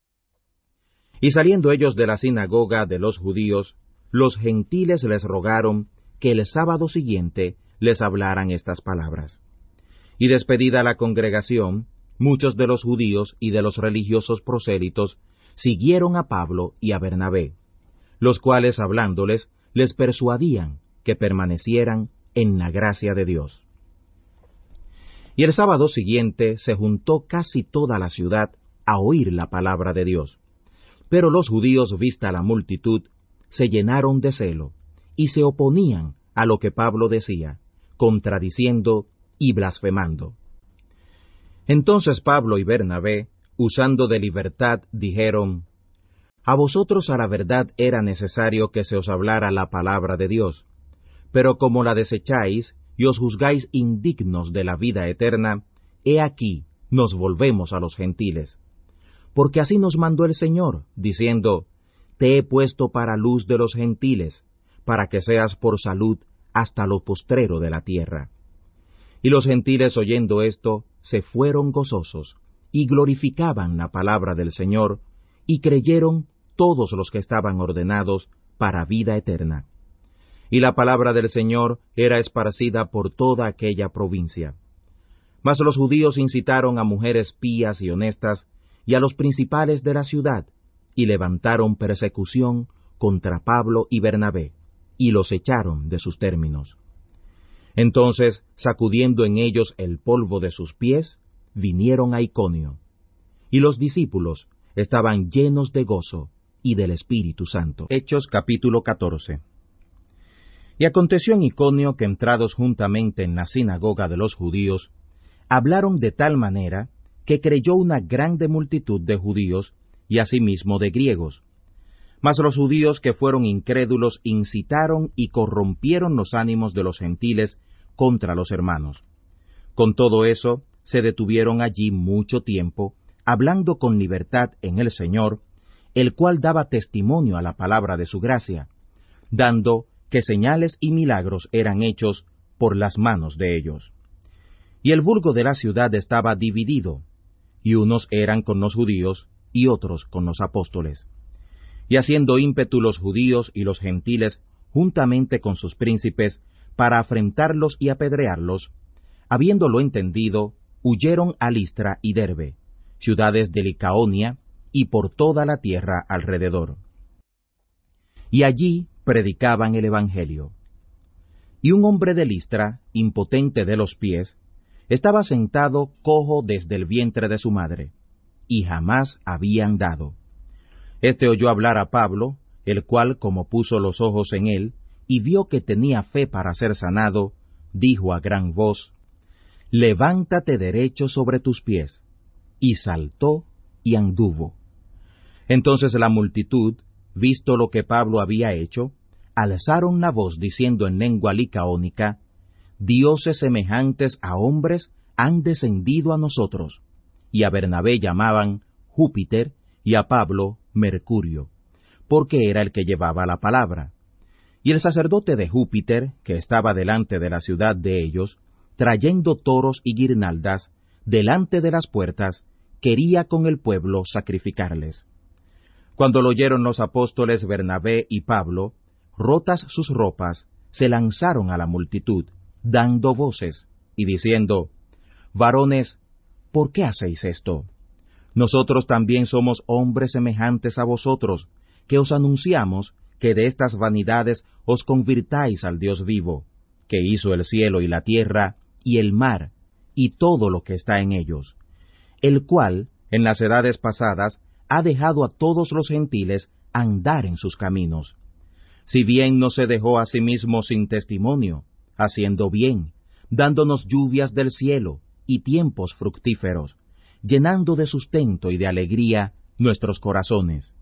Y saliendo ellos de la sinagoga de los judíos, los gentiles les rogaron que el sábado siguiente les hablaran estas palabras. Y despedida la congregación, muchos de los judíos y de los religiosos prosélitos siguieron a Pablo y a Bernabé, los cuales hablándoles les persuadían que permanecieran en la gracia de Dios. Y el sábado siguiente se juntó casi toda la ciudad a oír la palabra de Dios. Pero los judíos, vista la multitud, se llenaron de celo, y se oponían a lo que Pablo decía, contradiciendo y blasfemando. Entonces Pablo y Bernabé, usando de libertad, dijeron: A vosotros a la verdad era necesario que se os hablara la palabra de Dios, pero como la desecháis y os juzgáis indignos de la vida eterna, he aquí nos volvemos a los gentiles. Porque así nos mandó el Señor, diciendo: Te he puesto para luz de los gentiles, para que seas por salud hasta lo postrero de la tierra. Y los gentiles, oyendo esto, se fueron gozosos, y glorificaban la palabra del Señor, y creyeron todos los que estaban ordenados para vida eterna. Y la palabra del Señor era esparcida por toda aquella provincia. Mas los judíos incitaron a mujeres pías y honestas, y a los principales de la ciudad, y levantaron persecución contra Pablo y Bernabé, y los echaron de sus términos. Entonces, sacudiendo en ellos el polvo de sus pies, vinieron a Iconio. Y los discípulos estaban llenos de gozo y del Espíritu Santo. Hechos capítulo catorce. Y aconteció en Iconio que entrados juntamente en la sinagoga de los judíos, hablaron de tal manera que creyó una grande multitud de judíos y asimismo de griegos. Mas los judíos que fueron incrédulos incitaron y corrompieron los ánimos de los gentiles contra los hermanos. Con todo eso, se detuvieron allí mucho tiempo, hablando con libertad en el Señor, el cual daba testimonio a la palabra de su gracia, dando que señales y milagros eran hechos por las manos de ellos. Y el vulgo de la ciudad estaba dividido, y unos eran con los judíos, y otros con los apóstoles. Y haciendo ímpetu los judíos y los gentiles, juntamente con sus príncipes, para afrentarlos y apedrearlos, habiéndolo entendido, huyeron a Listra y Derbe, ciudades de Licaonia, y por toda la tierra alrededor. Y allí predicaban el Evangelio. Y un hombre de Listra, impotente de los pies, estaba sentado cojo desde el vientre de su madre, y jamás había andado. Este oyó hablar a Pablo, el cual, como puso los ojos en él, y vio que tenía fe para ser sanado, dijo a gran voz: Levántate derecho sobre tus pies. Y saltó y anduvo. Entonces la multitud, visto lo que Pablo había hecho, alzaron la voz diciendo en lengua licaónica: Dioses semejantes a hombres han descendido a nosotros. Y a Bernabé llamaban Júpiter, y a Pablo Mercurio, porque era el que llevaba la palabra. Y el sacerdote de Júpiter, que estaba delante de la ciudad de ellos, trayendo toros y guirnaldas, delante de las puertas, quería con el pueblo sacrificarles. Cuando lo oyeron los apóstoles Bernabé y Pablo, rotas sus ropas, se lanzaron a la multitud, dando voces, y diciendo: Varones, ¿por qué hacéis esto? Nosotros también somos hombres semejantes a vosotros, que os anunciamos que de estas vanidades os convirtáis al Dios vivo, que hizo el cielo y la tierra, y el mar, y todo lo que está en ellos, el cual, en las edades pasadas, ha dejado a todos los gentiles andar en sus caminos. Si bien no se dejó a sí mismo sin testimonio, haciendo bien, dándonos lluvias del cielo y tiempos fructíferos, llenando de sustento y de alegría nuestros corazones.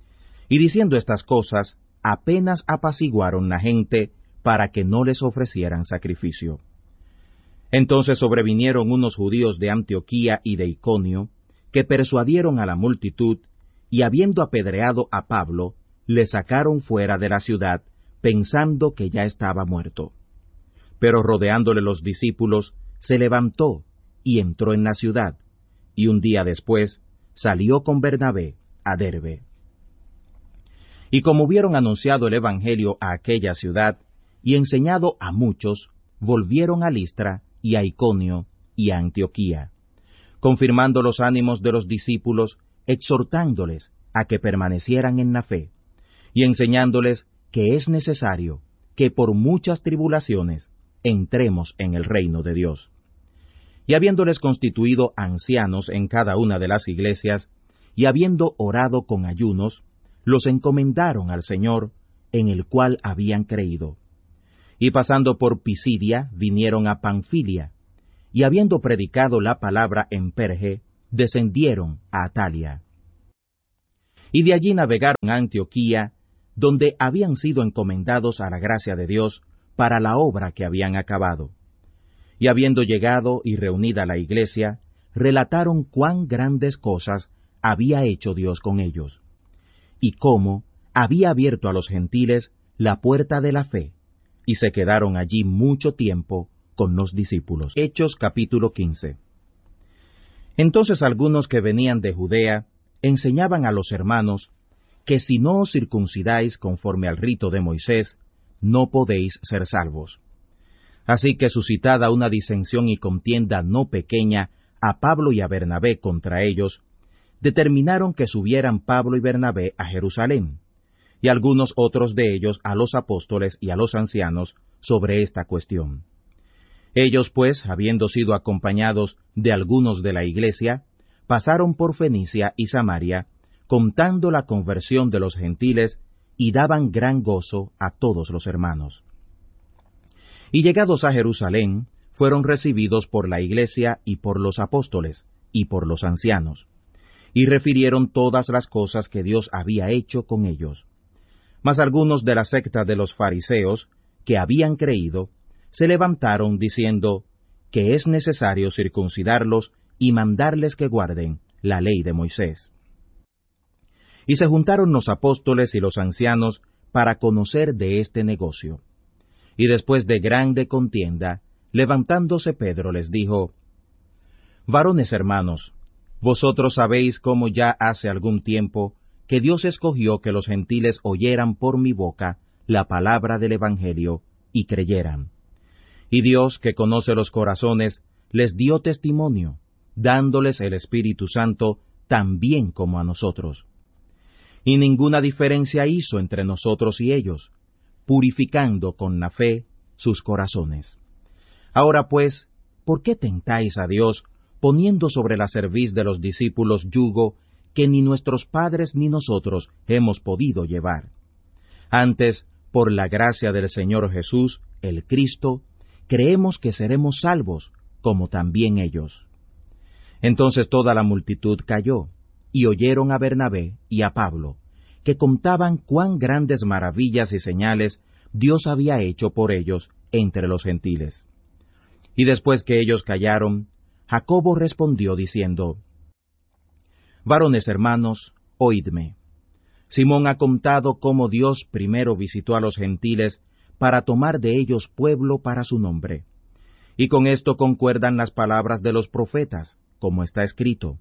Y diciendo estas cosas, apenas apaciguaron la gente para que no les ofrecieran sacrificio. Entonces sobrevinieron unos judíos de Antioquía y de Iconio, que persuadieron a la multitud, y habiendo apedreado a Pablo, le sacaron fuera de la ciudad, pensando que ya estaba muerto. Pero rodeándole los discípulos, se levantó y entró en la ciudad, y un día después salió con Bernabé a Derbe. Y como hubieron anunciado el Evangelio a aquella ciudad, y enseñado a muchos, volvieron a Listra, y a Iconio, y a Antioquía, confirmando los ánimos de los discípulos, exhortándoles a que permanecieran en la fe, y enseñándoles que es necesario que por muchas tribulaciones entremos en el reino de Dios. Y habiéndoles constituido ancianos en cada una de las iglesias, y habiendo orado con ayunos, los encomendaron al Señor, en el cual habían creído. Y pasando por Pisidia, vinieron a Panfilia, y habiendo predicado la palabra en Perge, descendieron a Atalia. Y de allí navegaron a Antioquía, donde habían sido encomendados a la gracia de Dios para la obra que habían acabado. Y habiendo llegado y reunida la iglesia, relataron cuán grandes cosas había hecho Dios con ellos, y cómo había abierto a los gentiles la puerta de la fe, y se quedaron allí mucho tiempo con los discípulos. Hechos capítulo quince. Entonces algunos que venían de Judea enseñaban a los hermanos que si no os circuncidáis conforme al rito de Moisés, no podéis ser salvos. Así que suscitada una disensión y contienda no pequeña a Pablo y a Bernabé contra ellos, determinaron que subieran Pablo y Bernabé a Jerusalén, y algunos otros de ellos a los apóstoles y a los ancianos sobre esta cuestión. Ellos, pues, habiendo sido acompañados de algunos de la iglesia, pasaron por Fenicia y Samaria, contando la conversión de los gentiles, y daban gran gozo a todos los hermanos. Y llegados a Jerusalén, fueron recibidos por la iglesia y por los apóstoles, y por los ancianos, y refirieron todas las cosas que Dios había hecho con ellos. Mas algunos de la secta de los fariseos, que habían creído, se levantaron diciendo que es necesario circuncidarlos y mandarles que guarden la ley de Moisés. Y se juntaron los apóstoles y los ancianos para conocer de este negocio. Y después de grande contienda, levantándose Pedro les dijo: Varones hermanos, vosotros sabéis cómo ya hace algún tiempo que Dios escogió que los gentiles oyeran por mi boca la palabra del Evangelio y creyeran. Y Dios, que conoce los corazones, les dio testimonio, dándoles el Espíritu Santo también como a nosotros. Y ninguna diferencia hizo entre nosotros y ellos, purificando con la fe sus corazones. Ahora pues, ¿por qué tentáis a Dios, poniendo sobre la cerviz de los discípulos yugo que ni nuestros padres ni nosotros hemos podido llevar? Antes, por la gracia del Señor Jesús, el Cristo, creemos que seremos salvos, como también ellos. Entonces toda la multitud calló, y oyeron a Bernabé y a Pablo, que contaban cuán grandes maravillas y señales Dios había hecho por ellos entre los gentiles. Y después que ellos callaron, Jacobo respondió diciendo: Varones hermanos, oídme. Simón ha contado cómo Dios primero visitó a los gentiles para tomar de ellos pueblo para su nombre. Y con esto concuerdan las palabras de los profetas, como está escrito: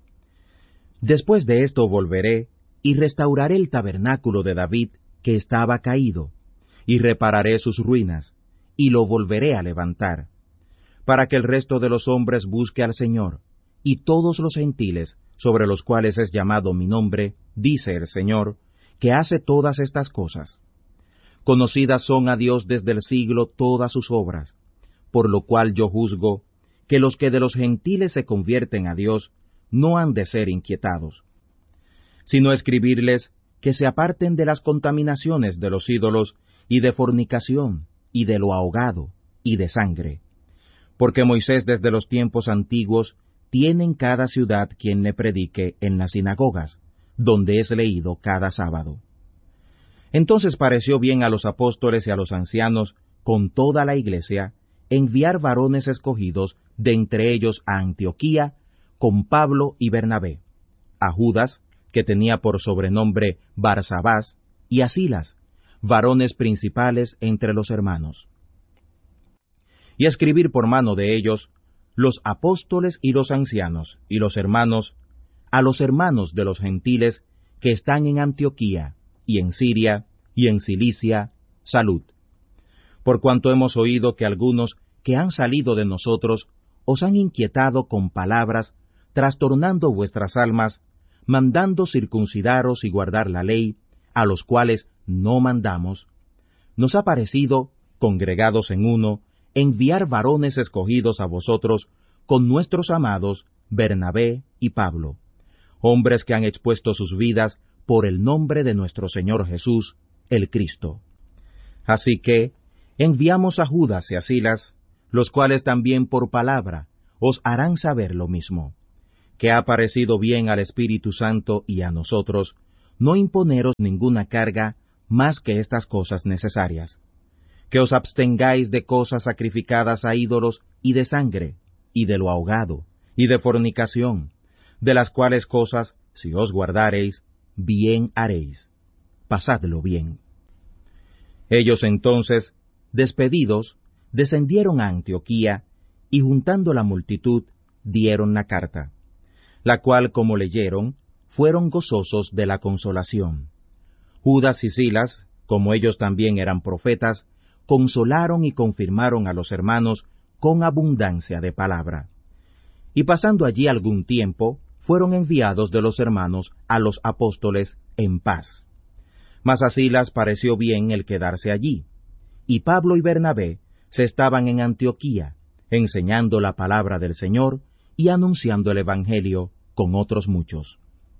Después de esto volveré, y restauraré el tabernáculo de David, que estaba caído, y repararé sus ruinas, y lo volveré a levantar, para que el resto de los hombres busque al Señor, y todos los gentiles, sobre los cuales es llamado mi nombre, dice el Señor, que hace todas estas cosas. Conocidas son a Dios desde el siglo todas sus obras, por lo cual yo juzgo que los que de los gentiles se convierten a Dios no han de ser inquietados, sino escribirles que se aparten de las contaminaciones de los ídolos y de fornicación, y de lo ahogado, y de sangre. Porque Moisés desde los tiempos antiguos tiene en cada ciudad quien le predique en las sinagogas, donde es leído cada sábado. Entonces pareció bien a los apóstoles y a los ancianos, con toda la iglesia, enviar varones escogidos de entre ellos a Antioquía, con Pablo y Bernabé, a Judas, que tenía por sobrenombre Barsabás, y a Silas, varones principales entre los hermanos. Y escribir por mano de ellos, los apóstoles y los ancianos, y los hermanos, a los hermanos de los gentiles que están en Antioquía, y en Siria, y en Cilicia, salud. Por cuanto hemos oído que algunos que han salido de nosotros os han inquietado con palabras, trastornando vuestras almas, mandando circuncidaros y guardar la ley, a los cuales no mandamos, nos ha parecido, congregados en uno, enviar varones escogidos a vosotros con nuestros amados Bernabé y Pablo, hombres que han expuesto sus vidas por el nombre de nuestro Señor Jesús, el Cristo. Así que enviamos a Judas y a Silas, los cuales también por palabra os harán saber lo mismo, que ha parecido bien al Espíritu Santo y a nosotros no imponeros ninguna carga más que estas cosas necesarias, que os abstengáis de cosas sacrificadas a ídolos y de sangre, y de lo ahogado, y de fornicación, de las cuales cosas, si os guardareis, bien haréis. Pasadlo bien. Ellos entonces, despedidos, descendieron a Antioquía, y juntando la multitud, dieron la carta, la cual, como leyeron, fueron gozosos de la consolación. Judas y Silas, como ellos también eran profetas, consolaron y confirmaron a los hermanos con abundancia de palabra. Y pasando allí algún tiempo, fueron enviados de los hermanos a los apóstoles en paz. Mas a Silas pareció bien el quedarse allí, y Pablo y Bernabé se estaban en Antioquía, enseñando la palabra del Señor y anunciando el Evangelio con otros muchos.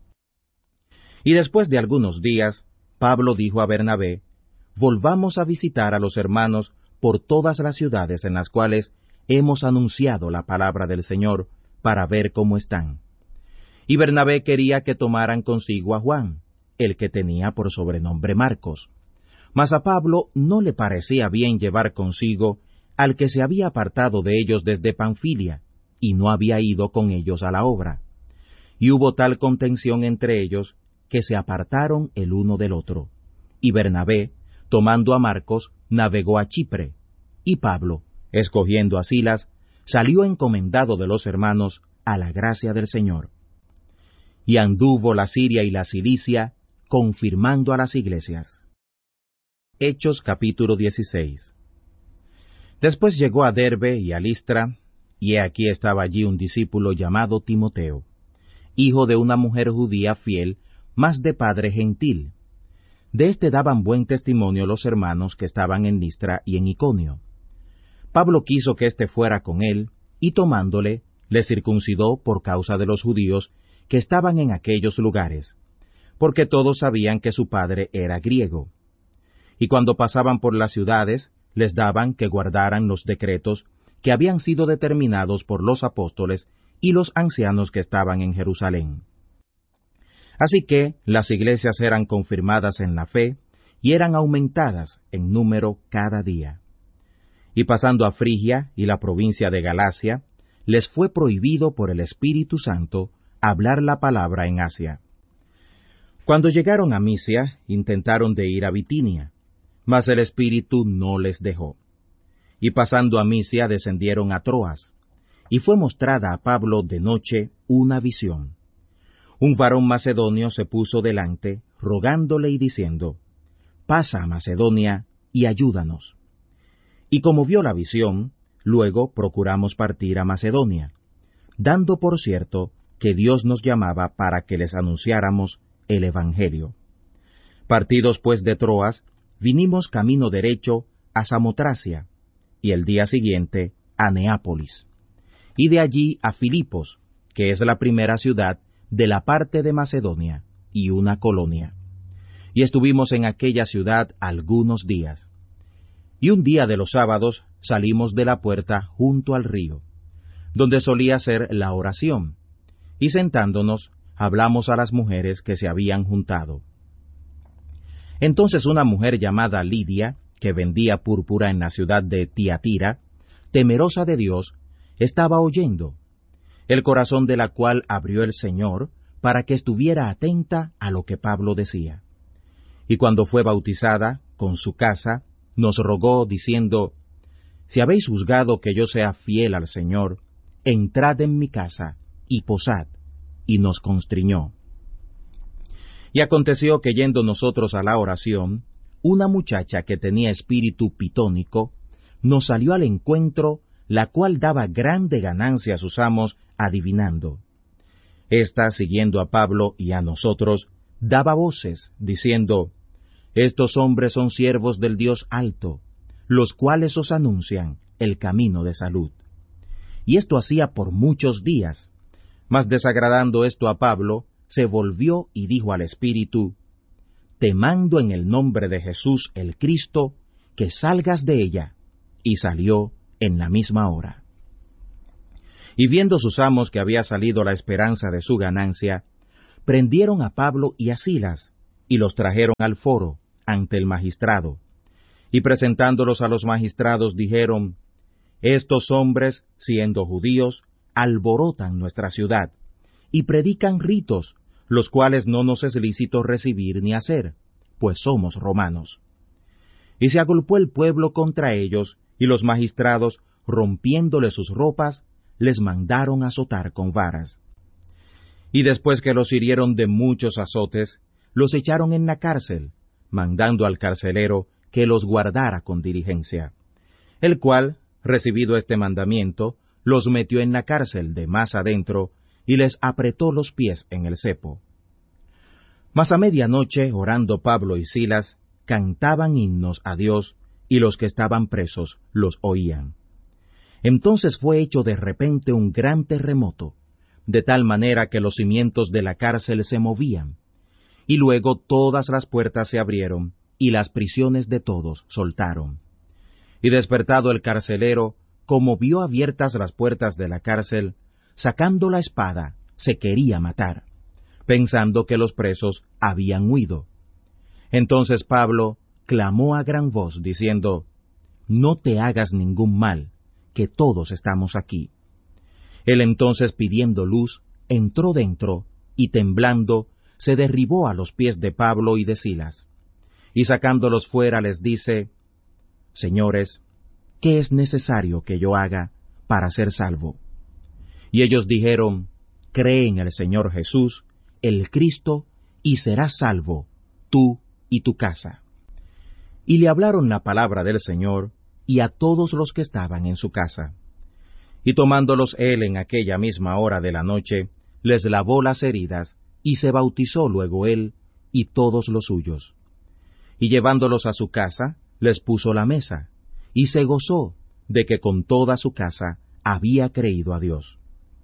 Y después de algunos días, Pablo dijo a Bernabé, volvamos a visitar a los hermanos por todas las ciudades en las cuales hemos anunciado la palabra del Señor, para ver cómo están. Y Bernabé quería que tomaran consigo a Juan, el que tenía por sobrenombre Marcos. Mas a Pablo no le parecía bien llevar consigo al que se había apartado de ellos desde Panfilia, y no había ido con ellos a la obra. Y hubo tal contención entre ellos, que se apartaron el uno del otro. Y Bernabé, tomando a Marcos, navegó a Chipre, y Pablo, escogiendo a Silas, salió encomendado de los hermanos a la gracia del Señor. Y anduvo la Siria y la Cilicia, confirmando a las iglesias. Hechos capítulo dieciséis. Después llegó a Derbe y a Listra, y he aquí estaba allí un discípulo llamado Timoteo, hijo de una mujer judía fiel, mas de padre gentil. De éste daban buen testimonio los hermanos que estaban en Listra y en Iconio. Pablo quiso que éste fuera con él, y tomándole, le circuncidó por causa de los judíos que estaban en aquellos lugares, porque todos sabían que su padre era griego. Y cuando pasaban por las ciudades, les daban que guardaran los decretos que habían sido determinados por los apóstoles y los ancianos que estaban en Jerusalén. Así que las iglesias eran confirmadas en la fe y eran aumentadas en número cada día. Y pasando a Frigia y la provincia de Galacia, les fue prohibido por el Espíritu Santo hablar la palabra en Asia. Cuando llegaron a Misia, intentaron de ir a Bitinia, mas el Espíritu no les dejó. Y pasando a Misia descendieron a Troas, y fue mostrada a Pablo de noche una visión. Un varón macedonio se puso delante, rogándole y diciendo, pasa a Macedonia y ayúdanos. Y como vio la visión, luego procuramos partir a Macedonia, dando por cierto que Dios nos llamaba para que les anunciáramos el Evangelio. Partidos pues de Troas, vinimos camino derecho a Samotracia, y el día siguiente a Neápolis, y de allí a Filipos, que es la primera ciudad de la parte de Macedonia, y una colonia. Y estuvimos en aquella ciudad algunos días. Y un día de los sábados salimos de la puerta junto al río, donde solía ser la oración, y sentándonos hablamos a las mujeres que se habían juntado. Entonces una mujer llamada Lidia, que vendía púrpura en la ciudad de Tiatira, temerosa de Dios, estaba oyendo, el corazón de la cual abrió el Señor para que estuviera atenta a lo que Pablo decía. Y cuando fue bautizada, con su casa, nos rogó, diciendo, si habéis juzgado que yo sea fiel al Señor, entrad en mi casa y posad, y nos constriñó. Y aconteció que yendo nosotros a la oración, una muchacha que tenía espíritu pitónico, nos salió al encuentro, la cual daba grande ganancia a sus amos adivinando. Esta, siguiendo a Pablo y a nosotros, daba voces, diciendo, estos hombres son siervos del Dios alto, los cuales os anuncian el camino de salud. Y esto hacía por muchos días, mas desagradando esto a Pablo, se volvió y dijo al Espíritu, te mando en el nombre de Jesús el Cristo, que salgas de ella. Y salió, en la misma hora. Y viendo sus amos que había salido la esperanza de su ganancia, prendieron a Pablo y a Silas, y los trajeron al foro, ante el magistrado. Y presentándolos a los magistrados dijeron, estos hombres, siendo judíos, alborotan nuestra ciudad, y predican ritos, los cuales no nos es lícito recibir ni hacer, pues somos romanos. Y se agolpó el pueblo contra ellos, y los magistrados, rompiéndole sus ropas, les mandaron azotar con varas. Y después que los hirieron de muchos azotes, los echaron en la cárcel, mandando al carcelero que los guardara con diligencia, el cual, recibido este mandamiento, los metió en la cárcel de más adentro, y les apretó los pies en el cepo. Mas a medianoche, orando Pablo y Silas, cantaban himnos a Dios, y los que estaban presos los oían. Entonces fue hecho de repente un gran terremoto, de tal manera que los cimientos de la cárcel se movían, y luego todas las puertas se abrieron, y las prisiones de todos soltaron. Y despertado el carcelero, como vio abiertas las puertas de la cárcel, sacando la espada, se quería matar, pensando que los presos habían huido. Entonces Pablo clamó a gran voz, diciendo, no te hagas ningún mal, que todos estamos aquí. Él entonces, pidiendo luz, entró dentro, y temblando, se derribó a los pies de Pablo y de Silas. Y sacándolos fuera les dice, Señores, ¿qué es necesario que yo haga para ser salvo? Y ellos dijeron, cree en el Señor Jesús, el Cristo, y serás salvo, tú y tu casa. Y le hablaron la palabra del Señor, y a todos los que estaban en su casa. Y tomándolos él en aquella misma hora de la noche, les lavó las heridas, y se bautizó luego él, y todos los suyos. Y llevándolos a su casa, les puso la mesa, y se gozó de que con toda su casa había creído a Dios.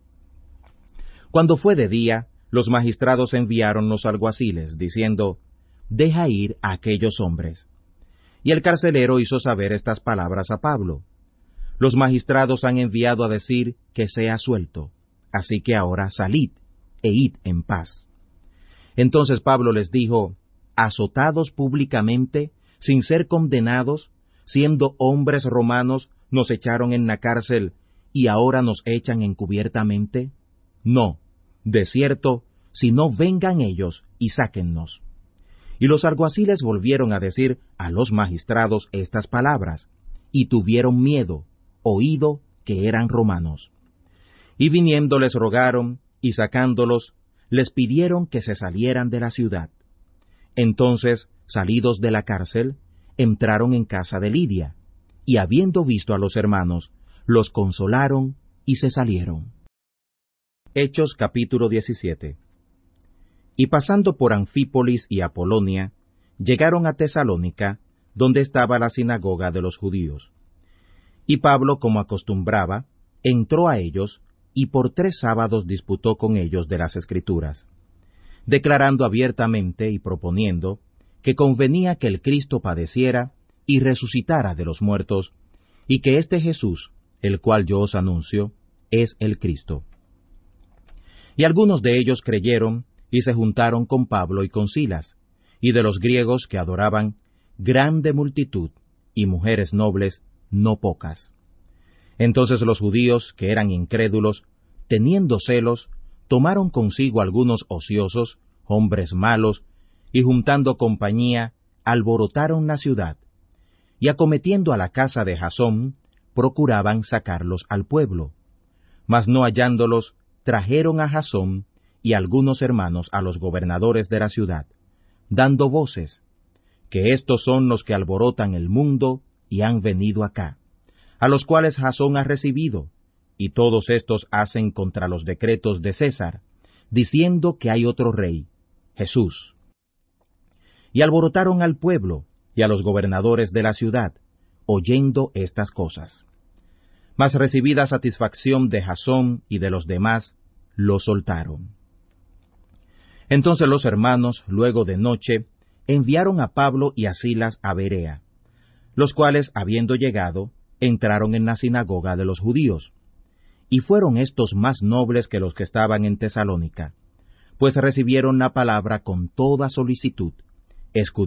Cuando fue de día, los magistrados enviaron los alguaciles, diciendo, deja ir a aquellos hombres. Y el carcelero hizo saber estas palabras a Pablo. Los magistrados han enviado a decir que sea suelto, así que ahora salid, e id en paz. Entonces Pablo les dijo, azotados públicamente, sin ser condenados, siendo hombres romanos, nos echaron en la cárcel, y ahora nos echan encubiertamente. No, de cierto, si no vengan ellos y sáquennos. Y los alguaciles volvieron a decir a los magistrados estas palabras, y tuvieron miedo, oído que eran romanos. Y viniendo les rogaron, y sacándolos, les pidieron que se salieran de la ciudad. Entonces, salidos de la cárcel, entraron en casa de Lidia, y habiendo visto a los hermanos, los consolaron y se salieron. Hechos capítulo diecisiete. Y pasando por Anfípolis y Apolonia, llegaron a Tesalónica, donde estaba la sinagoga de los judíos. Y Pablo, como acostumbraba, entró a ellos, y por tres sábados disputó con ellos de las Escrituras, declarando abiertamente y proponiendo que convenía que el Cristo padeciera y resucitara de los muertos, y que este Jesús, el cual yo os anuncio, es el Cristo. Y algunos de ellos creyeron, y se juntaron con Pablo y con Silas, y de los griegos que adoraban, grande multitud, y mujeres nobles, no pocas. Entonces los judíos, que eran incrédulos, teniendo celos, tomaron consigo algunos ociosos, hombres malos, y juntando compañía, alborotaron la ciudad, y acometiendo a la casa de Jasón, procuraban sacarlos al pueblo. Mas no hallándolos, trajeron a Jasón y algunos hermanos a los gobernadores de la ciudad, dando voces, que estos son los que alborotan el mundo y han venido acá, a los cuales Jasón ha recibido, y todos estos hacen contra los decretos de César, diciendo que hay otro rey, Jesús. Y alborotaron al pueblo y a los gobernadores de la ciudad, oyendo estas cosas. Mas recibida satisfacción de Jasón y de los demás, lo soltaron. Entonces los hermanos, luego de noche, enviaron a Pablo y a Silas a Berea, los cuales, habiendo llegado, entraron en la sinagoga de los judíos. Y fueron estos más nobles que los que estaban en Tesalónica, pues recibieron la palabra con toda solicitud,